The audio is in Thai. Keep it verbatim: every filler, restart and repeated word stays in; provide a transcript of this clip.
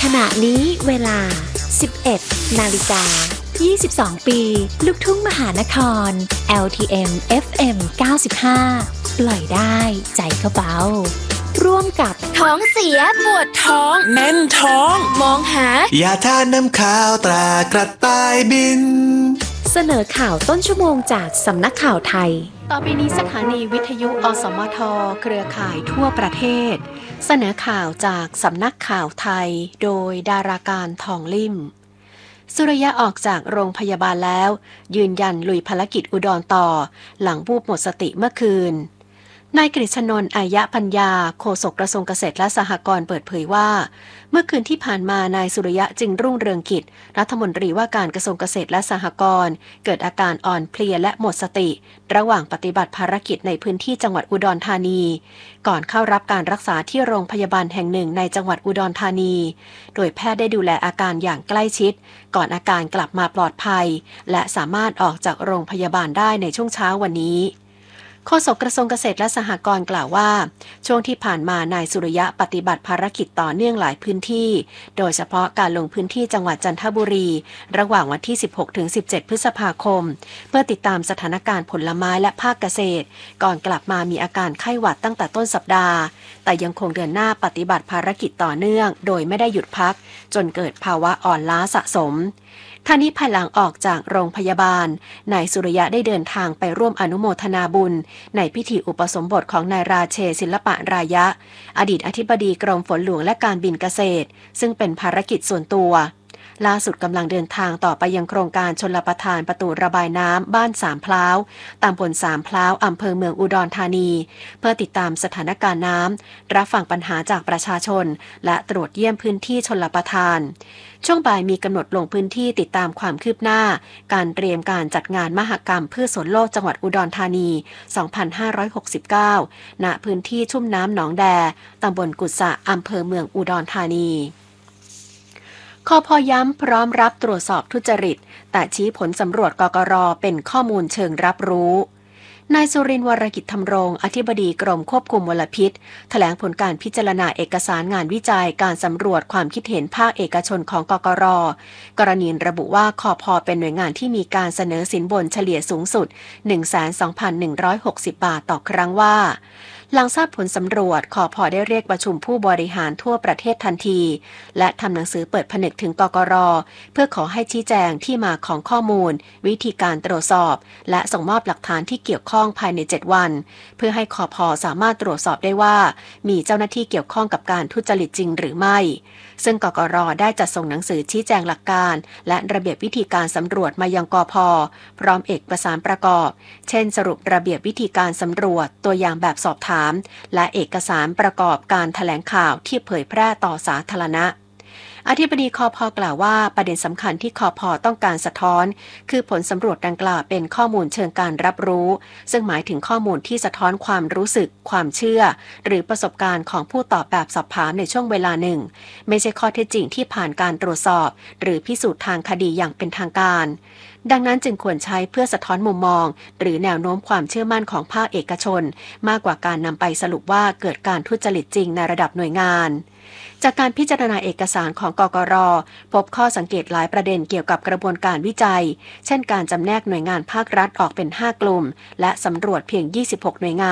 ณะนี้เวลา สิบเอ็ด นาฬิกา ยี่สิบสอง ปี ลูกทุ่งมหานคร แอล ที เอ็ม เอฟ เอ็ม เก้าสิบห้า ปล่อยได้ใจก็เบาร่วมกับท้องเสียปวดท้องแน่นท้องมองหายาทานน้ำข้าวตรากระต่ายบินเสนอข่าวต้นชั่วโมงจากสำนักข่าวไทยต่อไปนี้สถานีวิทยุอสมทเครือข่ายทั่วประเทศเสนอข่าวจากสำนักข่าวไทยโดยดาราการทองลิ่มสุริยะออกจากโรงพยาบาลแล้วยืนยันลุยภารกิจอุดรต่อหลังวูบหมดสติเมื่อคืนนายกฤษณนท์อายะปัญญาโฆษกกระทรวงเกษตรและสหกรณ์เปิดเผยว่าเมื่อคืนที่ผ่านมานายสุริยะจึงรุ่งเรืองกิจรัฐมนตรีว่าการกระทรวงเกษตรและสหกรณ์เกิดอาการอ่อนเพลียและหมดสติระหว่างปฏิบัติภารกิจในพื้นที่จังหวัดอุดรธานีก่อนเข้ารับการรักษาที่โรงพยาบาลแห่งหนึ่งในจังหวัดอุดรธานีโดยแพทย์ได้ดูแลอาการอย่างใกล้ชิดก่อนอาการกลับมาปลอดภัยและสามารถออกจากโรงพยาบาลได้ในช่วงเช้าวันนี้โฆษกกระทรวงเกษตรและสหกรณ์กล่าวว่าช่วงที่ผ่านมานายสุริยะปฏิบัติภารกิจต่อเนื่องหลายพื้นที่โดยเฉพาะการลงพื้นที่จังหวัดจันทบุรีระหว่างวันที่ สิบหกถึงสิบเจ็ด พฤษภาคมเพื่อติดตามสถานการณ์ผลไม้และภาคเกษตรก่อนกลับมามีอาการไข้หวัดตั้งแต่ต้นสัปดาห์แต่ยังคงเดินหน้าปฏิบัติภารกิจต่อเนื่องโดยไม่ได้หยุดพักจนเกิดภาวะอ่อนล้าสะสมท่านี้ภายหลังออกจากโรงพยาบาลนายสุริยะได้เดินทางไปร่วมอนุโมทนาบุญในพิธีอุปสมบทของนายราเชศิลปะรายะอดีตอธิบดีกรมฝนหลวงและการบินเกษตรซึ่งเป็นภารกิจส่วนตัวล่าสุดกำลังเดินทางต่อไปยังโครงการชลประทานประตูระบายน้ำบ้านสามพร้าวตำบลสามพร้าวอำเภอเมืองอุดรธานีเพื่อติดตามสถานการณ์น้ำรับฟังปัญหาจากประชาชนและตรวจเยี่ยมพื้นที่ชลประทานช่วงบ่ายมีกำหนดลงพื้นที่ติดตามความคืบหน้าการเตรียมการจัดงานมหกรรมพืชสวนโลกจังหวัดอุดรธานี สองพันห้าร้อยหกสิบเก้า ณ พื้นที่ชุ่มน้ำหนองแดตำบลกุษะอำเภอเมืองอุดรธานีคพ.ย้ำพร้อมรับตรวจสอบทุจริตแต่ชี้ผลสำรวจกกร.เป็นข้อมูลเชิงรับรู้นายสุรินทร์วรกิจธรรมรงค์อธิบดีกรมควบคุมมลพิษแถลงผลการพิจารณาเอกสารงานวิจัยการสำรวจความคิดเห็นภาคเอกชนของกกร.กรณีระบุว่าคพ.เป็นหน่วยงานที่มีการเสนอสินบนเฉลี่ยสูงสุด หนึ่งแสนสองพันหนึ่งร้อยหกสิบ บาทต่อครั้งว่าหลังทราบผลสำรวจคพ.ได้เรียกประชุมผู้บริหารทั่วประเทศทันทีและทำหนังสือเปิดผนึกถึงกกร.เพื่อขอให้ชี้แจงที่มาของข้อมูลวิธีการตรวจสอบและส่งมอบหลักฐานที่เกี่ยวข้องภายในเจ็ดวันเพื่อให้คพ.สามารถตรวจสอบได้ว่ามีเจ้าหน้าที่เกี่ยวข้องกับการทุจริตจริงหรือไม่ซึ่งกกร.ได้จัดส่งหนังสือชี้แจงหลักการและระเบียบวิธีการสำรวจมายังกพ.พร้อมเอกสารประกอบเช่นสรุประเบียบวิธีการสำรวจตัวอย่างแบบสอบถามและเอกสารประกอบการแถลงข่าวที่เผยแพร่ต่อสาธารณะอธิบดีคพ.กล่าวว่าประเด็นสำคัญที่คพ.ต้องการสะท้อนคือผลสำรวจดังกล่าวเป็นข้อมูลเชิงการรับรู้ซึ่งหมายถึงข้อมูลที่สะท้อนความรู้สึกความเชื่อหรือประสบการณ์ของผู้ตอบแบบสอบถามในช่วงเวลาหนึ่งไม่ใช่ข้อเท็จจริงที่ผ่านการตรวจสอบหรือพิสูจน์ทางคดีอย่างเป็นทางการดังนั้นจึงควรใช้เพื่อสะท้อนมุมมองหรือแนวโน้มความเชื่อมั่นของภาคเอกชนมากกว่าการนำไปสรุปว่าเกิดการทุจริตจริงในระดับหน่วยงานจากการพิจารณาเอกสารของกกร.พบข้อสังเกตหลายประเด็นเกี่ยวกับกระบวนการวิจัยเช่นการจำแนกหน่วยงานภาครัฐออกเป็นห้ากลุ่มและสำรวจเพียงยี่สิบหกหน่วยงาน